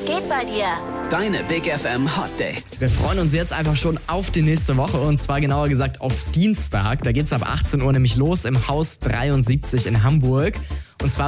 geht bei dir? Deine Big FM Hot Dates. Wir freuen uns jetzt einfach schon auf die nächste Woche und zwar genauer gesagt auf Dienstag. Da geht's ab 18 Uhr nämlich los im Haus 73 in Hamburg. Und zwar